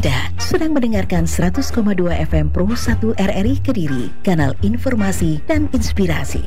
Anda sedang mendengarkan 100,2 FM Pro 1 RRI Kediri, kanal informasi dan inspirasi.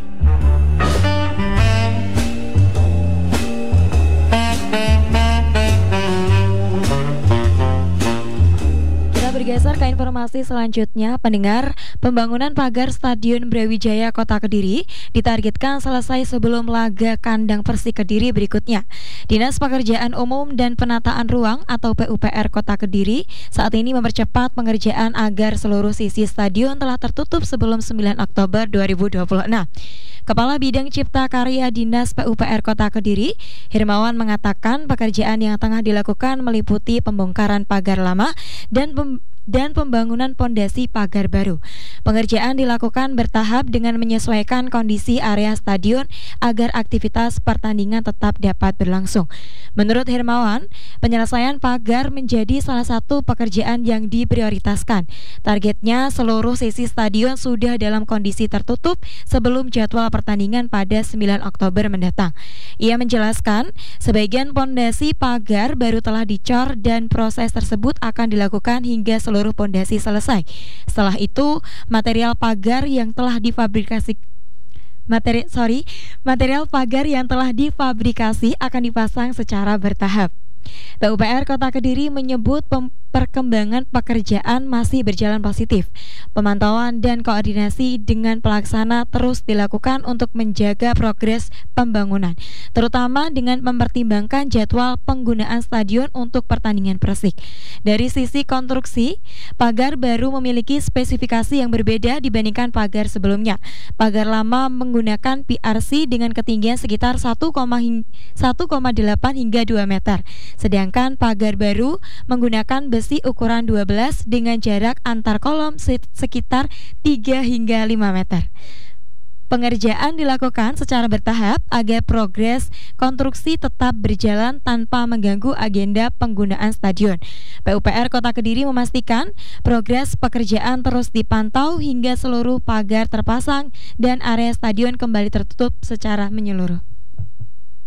Bergeser ke informasi selanjutnya, pendengar, pembangunan pagar Stadion Brawijaya Kota Kediri ditargetkan selesai sebelum laga kandang Persik Kediri berikutnya. Dinas Pekerjaan Umum dan Penataan Ruang atau PUPR Kota Kediri saat ini mempercepat pengerjaan agar seluruh sisi stadion telah tertutup sebelum 9 Oktober 2026. Kepala Bidang Cipta Karya Dinas PUPR Kota Kediri, Hermawan, mengatakan pekerjaan yang tengah dilakukan meliputi pembongkaran pagar lama dan pembangunan pondasi pagar baru. Pengerjaan dilakukan bertahap dengan menyesuaikan kondisi area stadion agar aktivitas pertandingan tetap dapat berlangsung. Menurut Hermawan, penyelesaian pagar menjadi salah satu pekerjaan yang diprioritaskan. Targetnya seluruh sisi stadion sudah dalam kondisi tertutup sebelum jadwal pertandingan pada 9 Oktober mendatang. Ia menjelaskan, sebagian pondasi pagar baru telah dicor dan proses tersebut akan dilakukan hingga seluruh pondasi selesai. Setelah itu, material pagar yang telah difabrikasi akan dipasang secara bertahap. PUPR Kota Kediri menyebut perkembangan pekerjaan masih berjalan positif. Pemantauan dan koordinasi dengan pelaksana terus dilakukan untuk menjaga progres pembangunan, terutama dengan mempertimbangkan jadwal penggunaan stadion untuk pertandingan Persik. Dari sisi konstruksi, pagar baru memiliki spesifikasi yang berbeda dibandingkan pagar sebelumnya. Pagar lama menggunakan PRC dengan ketinggian sekitar 1,8 hingga 2 meter. Sedangkan pagar baru menggunakan besi ukuran 12 dengan jarak antar kolom sekitar 3 hingga 5 meter. Pengerjaan dilakukan secara bertahap agar progres konstruksi tetap berjalan tanpa mengganggu agenda penggunaan stadion. PUPR Kota Kediri memastikan progres pekerjaan terus dipantau hingga seluruh pagar terpasang dan area stadion kembali tertutup secara menyeluruh.